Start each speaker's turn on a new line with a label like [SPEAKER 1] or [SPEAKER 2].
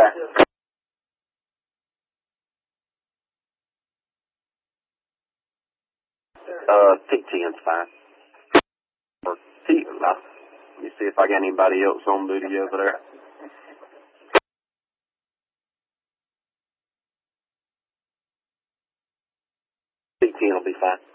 [SPEAKER 1] Okay. T10's fine. Or T. Let me see if I got anybody else on duty over there. T10 will be fine.